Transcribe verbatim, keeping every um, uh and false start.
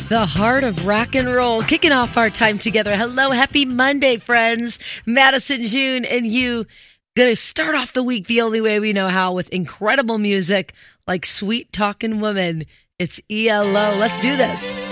The heart of rock and roll, kicking off our time together. Hello, happy Monday, friends. Madison, June, and you. Gonna start off the week the only way we know how, with incredible music like Sweet Talkin' Woman. It's E L O. Let's do this.